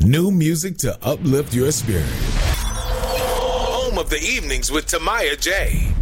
New music to uplift your spirit. Home of the evenings with Tamaya J.